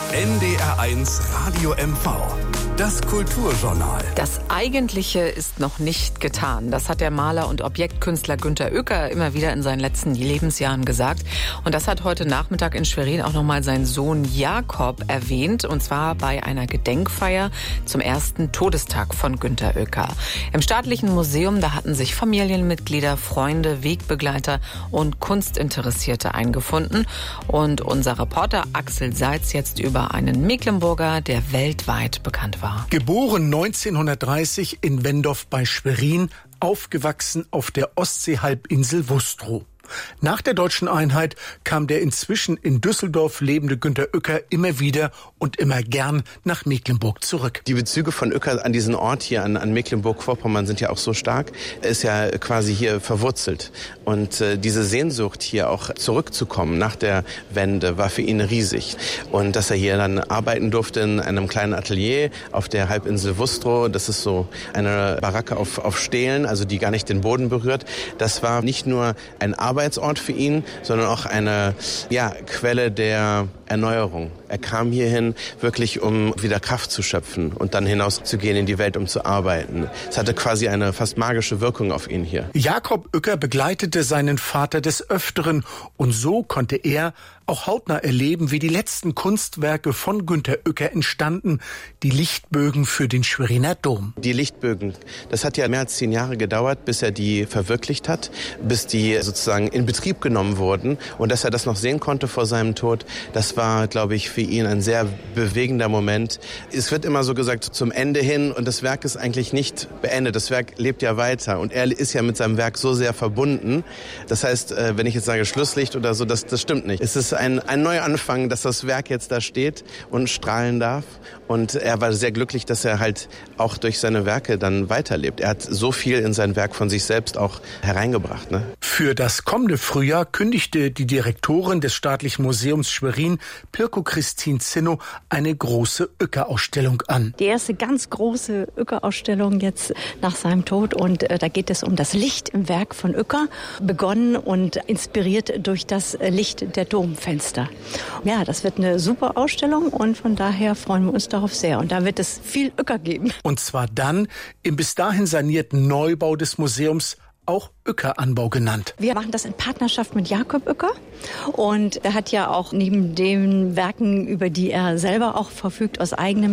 NDR1 Radio MV. Das Kulturjournal. Das Eigentliche ist noch nicht getan. Das hat der Maler und Objektkünstler Günter Uecker immer wieder in seinen letzten Lebensjahren gesagt. Und das hat heute Nachmittag in Schwerin auch nochmal sein Sohn Jakob erwähnt. Und zwar bei einer Gedenkfeier zum ersten Todestag von Günter Uecker. Im Staatlichen Museum, da hatten sich Familienmitglieder, Freunde, Wegbegleiter und Kunstinteressierte eingefunden. Und unser Reporter Axel Seitz jetzt über einen Mecklenburger, der weltweit bekannt war. Geboren 1930 in Wendorf bei Schwerin, aufgewachsen auf der Ostseehalbinsel Wustrow. Nach der deutschen Einheit kam der inzwischen in Düsseldorf lebende Günter Uecker immer wieder und immer gern nach Mecklenburg zurück. Die Bezüge von Uecker an diesen Ort hier, an Mecklenburg-Vorpommern, sind ja auch so stark. Er ist ja quasi hier verwurzelt. Und diese Sehnsucht, hier auch zurückzukommen nach der Wende, war für ihn riesig. Und dass er hier dann arbeiten durfte in einem kleinen Atelier auf der Halbinsel Wustrow, das ist so eine Baracke auf Stelen, also die gar nicht den Boden berührt, das war nicht nur ein Arbeitsort für ihn, sondern auch eine Quelle der Erneuerung. Er kam hierhin wirklich, um wieder Kraft zu schöpfen und dann hinauszugehen in die Welt, um zu arbeiten. Es hatte quasi eine fast magische Wirkung auf ihn hier. Jakob Uecker begleitete seinen Vater des Öfteren und so konnte er auch hautnah erleben, wie die letzten Kunstwerke von Günter Uecker entstanden, die Lichtbögen für den Schweriner Dom. Die Lichtbögen, das hat ja mehr als 10 Jahre gedauert, bis er die verwirklicht hat, bis die sozusagen in Betrieb genommen wurden und dass er das noch sehen konnte vor seinem Tod, das war, glaube ich, für ihn ein sehr bewegender Moment. Es wird immer so gesagt, zum Ende hin, und das Werk ist eigentlich nicht beendet, das Werk lebt ja weiter und er ist ja mit seinem Werk so sehr verbunden. Das heißt, wenn ich jetzt sage Schlusslicht oder so, das stimmt nicht. Es ist ein Neuanfang, dass das Werk jetzt da steht und strahlen darf. Und er war sehr glücklich, dass er halt auch durch seine Werke dann weiterlebt. Er hat so viel in sein Werk von sich selbst auch hereingebracht. Ne? Für das kommende Frühjahr kündigte die Direktorin des Staatlichen Museums Schwerin, Pirko-Christine Zinno, eine große Uecker-Ausstellung an. Die erste ganz große Uecker-Ausstellung jetzt nach seinem Tod. Und da geht es um das Licht im Werk von Uecker, begonnen und inspiriert durch das Licht der Domfenster. Ja, das wird eine super Ausstellung und von daher freuen wir uns darauf sehr. Und da wird es viel Uecker geben. Und zwar dann im bis dahin sanierten Neubau des Museums, auch Uecker-Anbau genannt. Wir machen das in Partnerschaft mit Jakob Uecker und er hat ja auch neben den Werken, über die er selber auch verfügt, aus eigenem